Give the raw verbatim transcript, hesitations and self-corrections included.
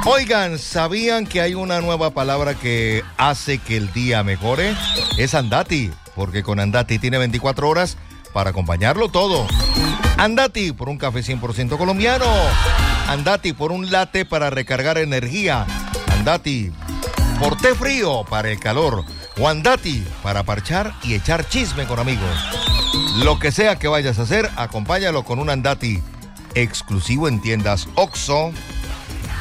Oigan, ¿sabían que hay una nueva palabra que hace que el día mejore? Es Andati, porque con Andati tiene veinticuatro horas para acompañarlo todo. Andati por un café cien por ciento colombiano. Andati por un latte para recargar energía. Andati por té frío para el calor. O Andati para parchar y echar chisme con amigos. Lo que sea que vayas a hacer, acompáñalo con un Andati exclusivo en tiendas Oxxo,